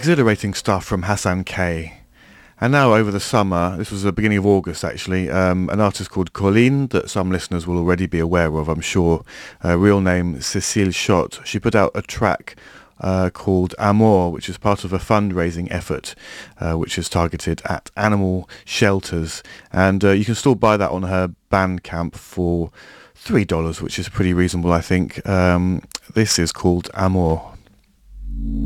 Exhilarating stuff from Hassan K. And now over the summer, this was the beginning of August actually, an artist called Colleen that some listeners will already be aware of, I'm sure, real name Cécile Schott. She put out a track called Amor, which is part of a fundraising effort which is targeted at animal shelters. And you can still buy that on her Bandcamp for $3, which is pretty reasonable, I think. This is called Amor.